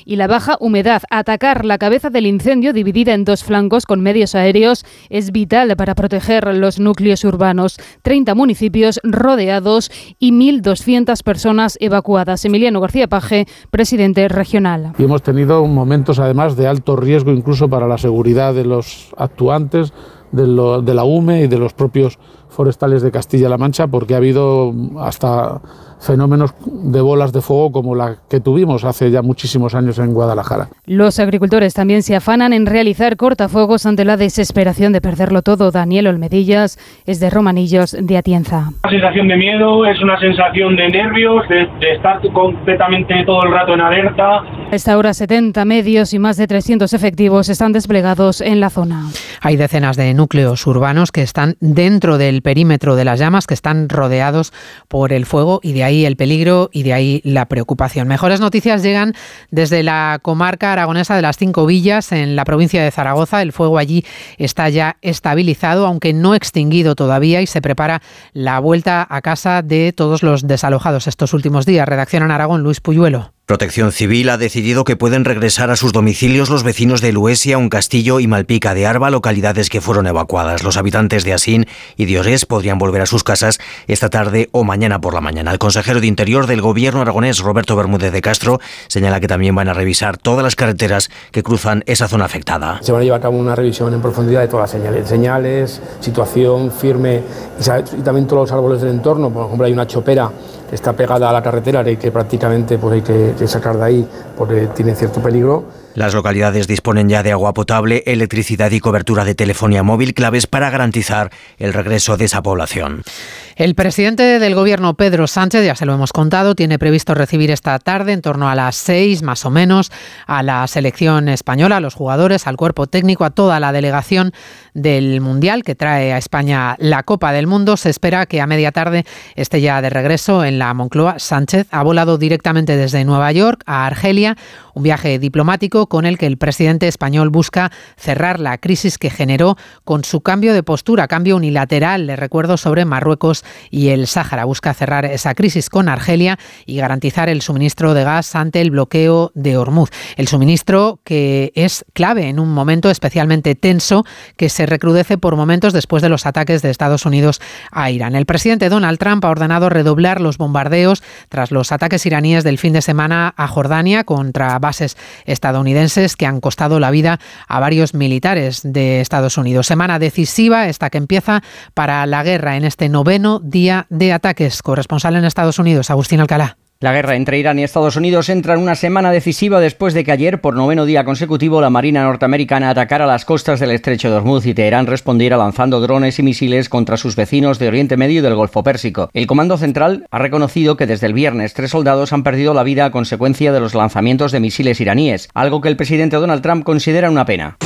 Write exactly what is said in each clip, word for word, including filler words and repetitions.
y la baja humedad. Atacar la cabeza del incendio, dividida en dos flancos con medios aéreos, es vital para proteger los núcleos urbanos. treinta municipios rodeados y mil doscientas personas evacuadas. Emiliano García Paje, presidente regional. Y hemos tenido momentos además de alto riesgo incluso para la seguridad de los actuantes, de, lo, de la U M E y de los propios forestales de Castilla-La Mancha, porque ha habido hasta fenómenos de bolas de fuego como la que tuvimos hace ya muchísimos años en Guadalajara. Los agricultores también se afanan en realizar cortafuegos ante la desesperación de perderlo todo. Daniel Olmedillas es de Romanillos de Atienza. Una sensación de miedo, es una sensación de nervios, de, de estar completamente todo el rato en alerta. A esta hora setenta medios y más de trescientos efectivos están desplegados en la zona. Hay decenas de núcleos urbanos que están dentro del perímetro de las llamas, que están rodeados por el fuego, y de ahí el peligro y de ahí la preocupación. Mejores noticias llegan desde la comarca aragonesa de las Cinco Villas, en la provincia de Zaragoza. El fuego allí está ya estabilizado, aunque no extinguido todavía, y se prepara la vuelta a casa de todos los desalojados estos últimos días. Redacción en Aragón, Luis Puyuelo. Protección Civil ha decidido que pueden regresar a sus domicilios los vecinos de Luesia, Uncastillo y Malpica de Arba, localidades que fueron evacuadas. Los habitantes de Asín y de Orés podrían volver a sus casas esta tarde o mañana por la mañana. El consejero de Interior del Gobierno aragonés, Roberto Bermúdez de Castro, señala que también van a revisar todas las carreteras que cruzan esa zona afectada. Se van a llevar a cabo una revisión en profundidad de todas las señales, señales, situación firme y también todos los árboles del entorno. Por ejemplo, hay una chopera que está pegada a la carretera y que prácticamente pues hay que que sacar de ahí porque tiene cierto peligro. Las localidades disponen ya de agua potable, electricidad y cobertura de telefonía móvil, claves para garantizar el regreso de esa población. El presidente del Gobierno, Pedro Sánchez, ya se lo hemos contado, tiene previsto recibir esta tarde, en torno a las seis más o menos, a la selección española, a los jugadores, al cuerpo técnico, a toda la delegación del Mundial que trae a España la Copa del Mundo. Se espera que a media tarde esté ya de regreso en la Moncloa. Sánchez ha volado directamente desde Nueva York a Argelia, un viaje diplomático con el que el presidente español busca cerrar la crisis que generó con su cambio de postura, cambio unilateral, le recuerdo, sobre Marruecos y el Sáhara. Busca cerrar esa crisis con Argelia y garantizar el suministro de gas ante el bloqueo de Hormuz. El suministro que es clave en un momento especialmente tenso que se recrudece por momentos después de los ataques de Estados Unidos a Irán. El presidente Donald Trump ha ordenado redoblar los bombardeos tras los ataques iraníes del fin de semana a Jordania contra bases estadounidenses que han costado la vida a varios militares de Estados Unidos. Semana decisiva esta que empieza para la guerra en este noveno día de ataques. Corresponsal en Estados Unidos, Agustín Alcalá. La guerra entre Irán y Estados Unidos entra en una semana decisiva después de que ayer, por noveno día consecutivo, la Marina norteamericana atacara las costas del Estrecho de Hormuz y Teherán respondiera lanzando drones y misiles contra sus vecinos de Oriente Medio y del Golfo Pérsico. El Comando Central ha reconocido que desde el viernes tres soldados han perdido la vida a consecuencia de los lanzamientos de misiles iraníes, algo que el presidente Donald Trump considera una pena.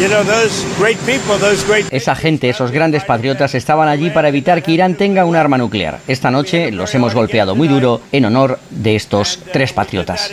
Esa gente, esos grandes patriotas, estaban allí para evitar que Irán tenga un arma nuclear. Esta noche los hemos golpeado muy duro en honor de estos tres patriotas.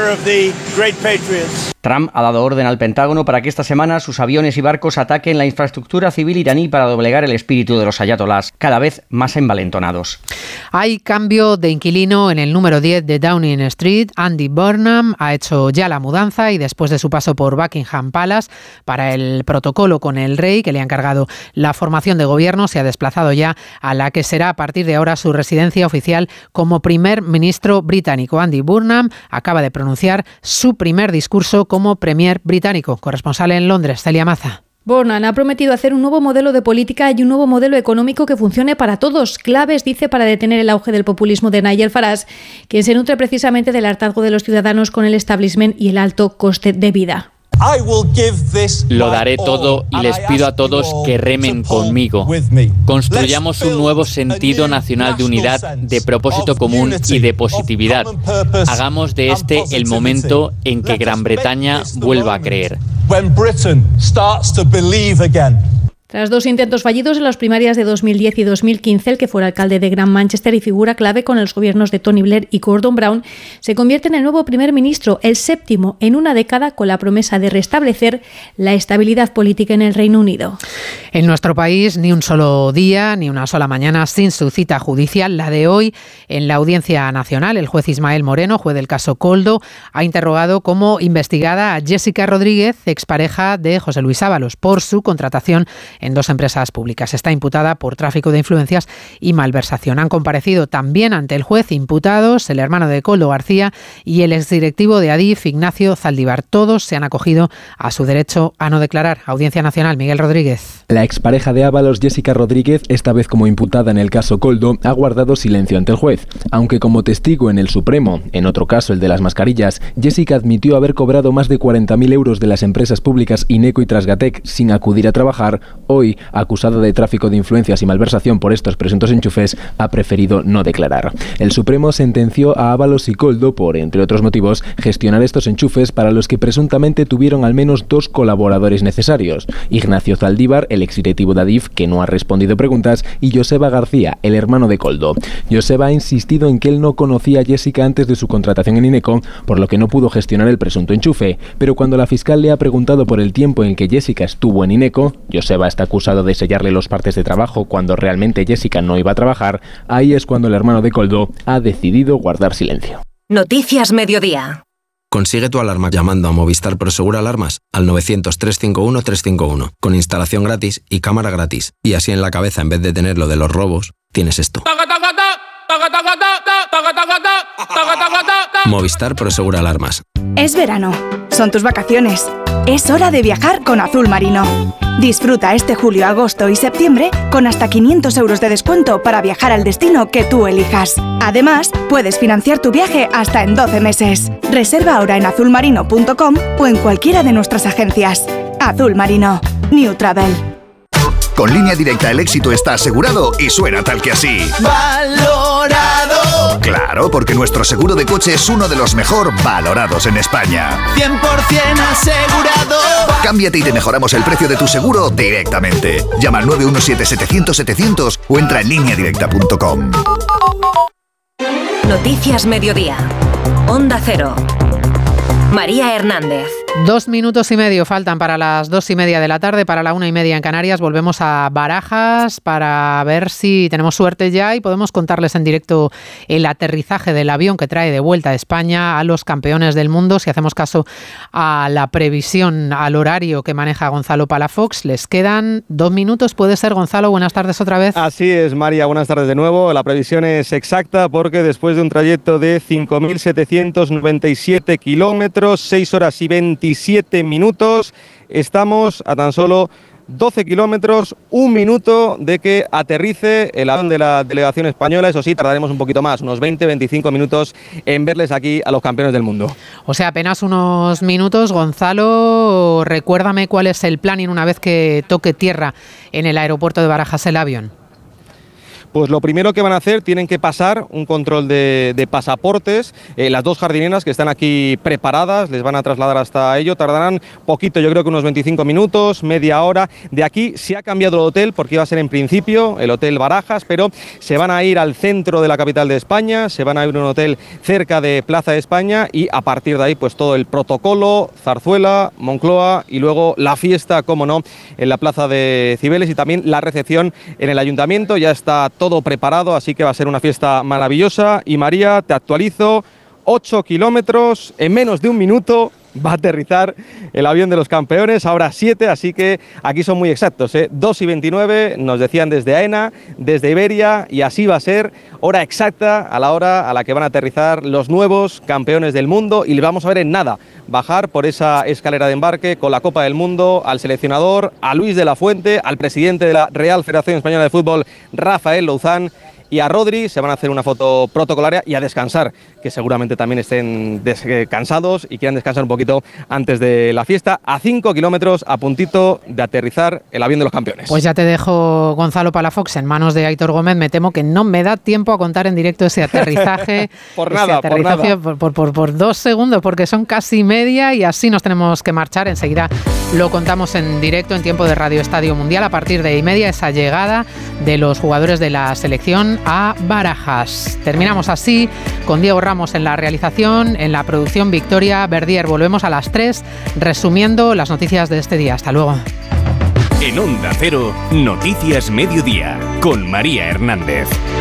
Trump ha dado orden al Pentágono para que esta semana sus aviones y barcos ataquen la infraestructura civil iraní para doblegar el espíritu de los ayatolás, cada vez más envalentonados. Hay cambio de inquilino en el número diez de Downing Street. Andy Burnham ha hecho ya la mudanza y después de su paso por Buckingham Palace para el protocolo con el rey, que le ha encargado la formación de gobierno, se ha desplazado ya a la que será a partir de ahora su residencia oficial como primer ministro británico. Andy Burnham acaba de pronunciar su primer discurso como premier británico. Corresponsal en Londres, Celia Maza. Burnham ha prometido hacer un nuevo modelo de política y un nuevo modelo económico que funcione para todos. Claves, dice, para detener el auge del populismo de Nigel Farage, quien se nutre precisamente del hartazgo de los ciudadanos con el establishment y el alto coste de vida. Lo daré todo y les pido a todos que remen conmigo. Construyamos un nuevo sentido nacional de unidad, de propósito común y de positividad. Hagamos de este el momento en que Gran Bretaña vuelva a creer. Tras dos intentos fallidos en las primarias de dos mil diez y dos mil quince, el que fuera alcalde de Gran Manchester y figura clave con los gobiernos de Tony Blair y Gordon Brown, se convierte en el nuevo primer ministro, el séptimo en una década, con la promesa de restablecer la estabilidad política en el Reino Unido. En nuestro país, ni un solo día, ni una sola mañana sin su cita judicial. La de hoy, en la Audiencia Nacional, el juez Ismael Moreno, juez del caso Koldo, ha interrogado como investigada a Jessica Rodríguez, expareja de José Luis Ábalos, por su contratación en dos empresas públicas. Está imputada por tráfico de influencias y malversación. Han comparecido también ante el juez imputados el hermano de Koldo García y el exdirectivo de Adif, Ignacio Zaldívar. Todos se han acogido a su derecho a no declarar. Audiencia Nacional, Miguel Rodríguez. La expareja de Ábalos, Jessica Rodríguez, esta vez como imputada en el caso Koldo, ha guardado silencio ante el juez. Aunque como testigo en el Supremo, en otro caso el de las mascarillas, Jessica admitió haber cobrado más de cuarenta mil euros de las empresas públicas Ineco y Trasgatec sin acudir a trabajar. Hoy, acusada de tráfico de influencias y malversación por estos presuntos enchufes, ha preferido no declarar. El Supremo sentenció a Ábalos y Koldo por, entre otros motivos, gestionar estos enchufes para los que presuntamente tuvieron al menos dos colaboradores necesarios: Ignacio Zaldívar, el exdirectivo de Adif, que no ha respondido preguntas, y Joseba García, el hermano de Koldo. Joseba ha insistido en que él no conocía a Jessica antes de su contratación en Ineco, por lo que no pudo gestionar el presunto enchufe, pero cuando la fiscal le ha preguntado por el tiempo en que Jessica estuvo en Ineco, Joseba está acusado de sellarle los partes de trabajo cuando realmente Jessica no iba a trabajar. Ahí es cuando el hermano de Koldo ha decidido guardar silencio. Noticias Mediodía. Consigue tu alarma llamando a Movistar Prosegur Alarmas al novecientos, trescientos cincuenta y uno, trescientos cincuenta y uno, con instalación gratis y cámara gratis. Y así en la cabeza, en vez de tener lo de los robos, tienes esto. Movistar Prosegur Alarmas. Es verano, son tus vacaciones. Es hora de viajar con Azul Marino. Disfruta este julio, agosto y septiembre con hasta quinientos euros de descuento para viajar al destino que tú elijas. Además, puedes financiar tu viaje hasta en doce meses. Reserva ahora en azul marino punto com o en cualquiera de nuestras agencias. Azul Marino. New Travel. Con Línea Directa el éxito está asegurado y suena tal que así. ¡Valorado! Claro, porque nuestro seguro de coche es uno de los mejor valorados en España. cien por ciento asegurado. Cámbiate y te mejoramos el precio de tu seguro directamente. Llama al nueve uno siete, setecientos, setecientos o entra en línea directa punto com. Noticias Mediodía. Onda Cero. María Hernández. Dos minutos y medio faltan para las dos y media de la tarde, para la una y media en Canarias. Volvemos a Barajas para ver si tenemos suerte ya y podemos contarles en directo el aterrizaje del avión que trae de vuelta a España a los campeones del mundo. Si hacemos caso a la previsión, al horario que maneja Gonzalo Palafox, les quedan dos minutos. ¿Puede ser, Gonzalo? Buenas tardes otra vez. Así es, María. Buenas tardes de nuevo. La previsión es exacta porque después de un trayecto de cinco mil setecientos noventa y siete kilómetros, seis horas y veintisiete minutos, estamos a tan solo doce kilómetros, un minuto de que aterrice el avión de la delegación española. Eso sí, tardaremos un poquito más, unos veinte a veinticinco minutos en verles aquí a los campeones del mundo. O sea, apenas unos minutos. Gonzalo, recuérdame cuál es el planning una vez que toque tierra en el aeropuerto de Barajas el avión. Pues lo primero que van a hacer, tienen que pasar un control de, de pasaportes. Eh, las dos jardineras que están aquí preparadas les van a trasladar hasta ello. Tardarán poquito, yo creo que unos veinticinco minutos, media hora. De aquí se ha cambiado el hotel porque iba a ser en principio el Hotel Barajas, pero se van a ir al centro de la capital de España, se van a ir a un hotel cerca de Plaza de España y a partir de ahí pues todo el protocolo, Zarzuela, Moncloa y luego la fiesta, como no, en la Plaza de Cibeles y también la recepción en el Ayuntamiento. Ya está todo preparado, así que va a ser una fiesta maravillosa. Y María, te actualizo, ocho kilómetros, en menos de un minuto va a aterrizar el avión de los campeones, ahora siete, así que aquí son muy exactos, ¿eh? dos y veintinueve, nos decían desde AENA, desde Iberia, y así va a ser, hora exacta a la hora a la que van a aterrizar los nuevos campeones del mundo, y le vamos a ver en nada bajar por esa escalera de embarque con la Copa del Mundo al seleccionador, a Luis de la Fuente, al presidente de la Real Federación Española de Fútbol, Rafael Louzán, y a Rodri, se van a hacer una foto protocolaria y a descansar, que seguramente también estén descansados y quieran descansar un poquito antes de la fiesta, a cinco kilómetros, a puntito de aterrizar el avión de los campeones. Pues ya te dejo, Gonzalo Palafox, en manos de Aitor Gómez. Me temo que no me da tiempo a contar en directo ese aterrizaje. por nada, ese aterrizaje por nada. Por, por, por dos segundos, porque son casi media y así nos tenemos que marchar. Enseguida lo contamos en directo en tiempo de Radio Estadio Mundial a partir de y media, esa llegada de los jugadores de la selección a Barajas. Terminamos así con Diego Ramos en la realización, en la producción Victoria Verdier. Volvemos a las tres resumiendo las noticias de este día. Hasta luego. En Onda Cero, Noticias Mediodía, con María Hernández.